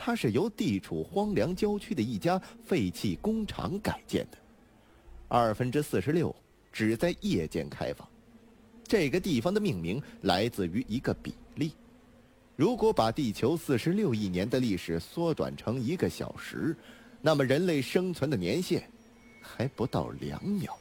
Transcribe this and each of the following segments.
它是由地处荒凉郊区的一家废弃工厂改建的，46%只在夜间开放。这个地方的命名来自于一个比例，如果把地球46亿年的历史缩短成1个小时，那么人类生存的年限还不到2秒。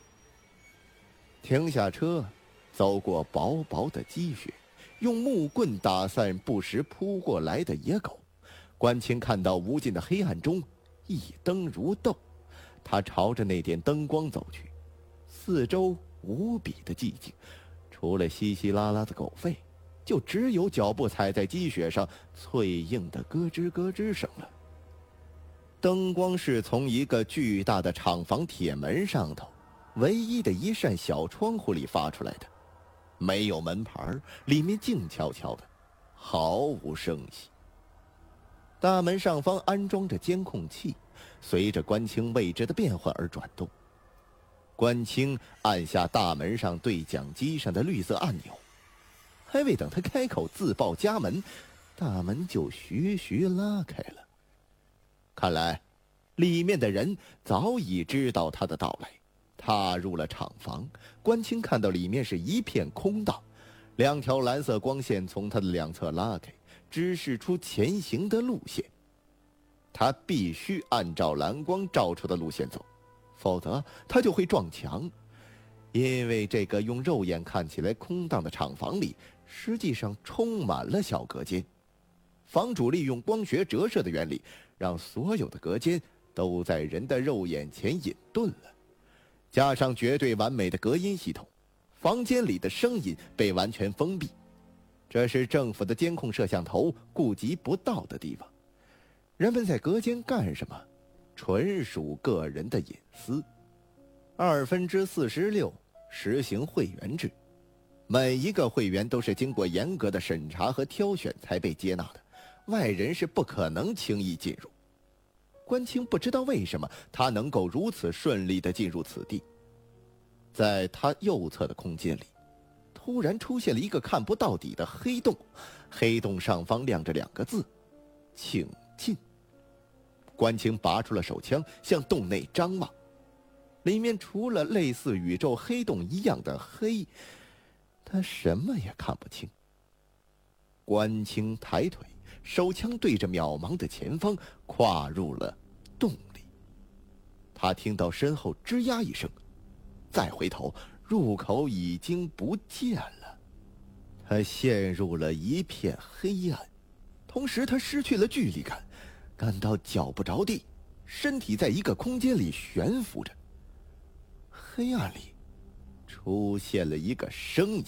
停下车，走过薄薄的积雪，用木棍打散不时扑过来的野狗。关清看到无尽的黑暗中一灯如豆，他朝着那点灯光走去，四周无比的寂静，除了稀稀拉拉的狗吠，就只有脚步踩在积雪上脆硬的咯吱咯吱声了。灯光是从一个巨大的厂房铁门上头唯一的一扇小窗户里发出来的，没有门牌，里面静悄悄的，毫无声息。大门上方安装着监控器，随着关清位置的变换而转动。关清按下大门上对讲机上的绿色按钮，还未等他开口自报家门，大门就徐徐拉开了。看来里面的人早已知道他的到来。踏入了厂房，关清看到里面是一片空荡，2条蓝色光线从他的两侧拉开，指示出前行的路线。他必须按照蓝光照出的路线走，否则他就会撞墙。因为这个用肉眼看起来空荡的厂房里，实际上充满了小隔间。房主利用光学折射的原理，让所有的隔间都在人的肉眼前隐遁了。加上绝对完美的隔音系统，房间里的声音被完全封闭，这是政府的监控摄像头顾及不到的地方。人们在隔间干什么，纯属个人的隐私。46%实行会员制，每一个会员都是经过严格的审查和挑选才被接纳的，外人是不可能轻易进入。关清不知道为什么他能够如此顺利地进入此地。在他右侧的空间里，突然出现了一个看不到底的黑洞，黑洞上方亮着2个字：请进。关清拔出了手枪，向洞内张望，里面除了类似宇宙黑洞一样的黑，他什么也看不清。关清抬腿，手枪对着渺茫的前方，跨入了洞里。他听到身后吱呀一声，再回头，入口已经不见了。他陷入了一片黑暗，同时他失去了距离感，感到脚不着地，身体在一个空间里悬浮着。黑暗里出现了一个声音：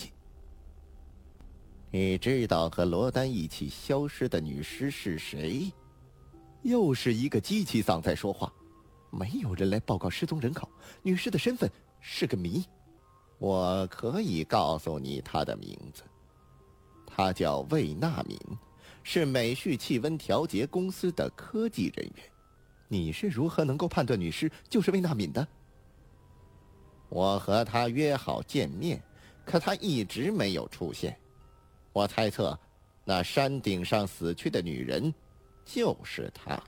你知道和罗丹一起消失的女尸是谁？又是一个机器嗓在说话。没有人来报告失踪人口，女尸的身份是个谜。我可以告诉你她的名字，她叫魏娜敏，是美旭气温调节公司的科技人员。你是如何能够判断女尸就是魏娜敏的？我和她约好见面，可她一直没有出现。我猜测，那山顶上死去的女人就是她。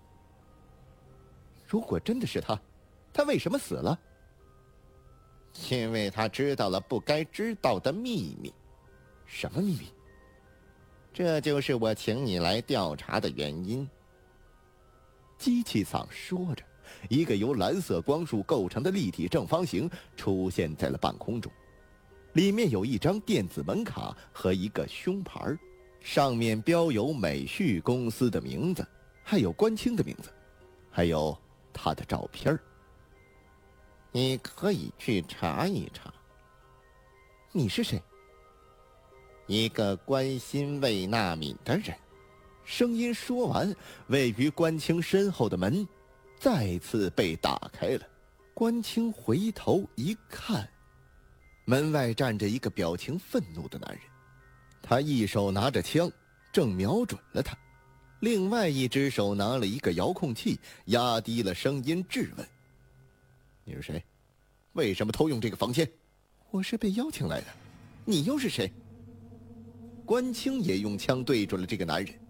如果真的是她，她为什么死了？因为她知道了不该知道的秘密。什么秘密？这就是我请你来调查的原因。机器嗓说着，一个由蓝色光束构成的立体正方形出现在了半空中。里面有一张电子门卡和一个胸牌，上面标有美旭公司的名字，还有关清的名字，还有他的照片。你可以去查一查。你是谁？一个关心魏娜敏的人。声音说完，位于关清身后的门再次被打开了。关清回头一看，门外站着一个表情愤怒的男人，他一手拿着枪，正瞄准了他，另外一只手拿了一个遥控器，压低了声音质问：你是谁？为什么偷用这个房间？我是被邀请来的，你又是谁？关清也用枪对准了这个男人，